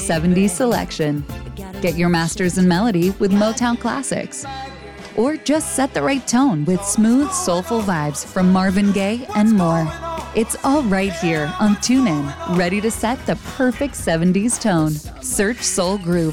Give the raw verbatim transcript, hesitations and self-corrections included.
seventies selection. Get your masters in melody with Motown classics. Or just set the right tone with smooth, soulful vibes from Marvin Gaye and more. It's all right here on TuneIn, ready to set the perfect seventies tone. Search Soul Groove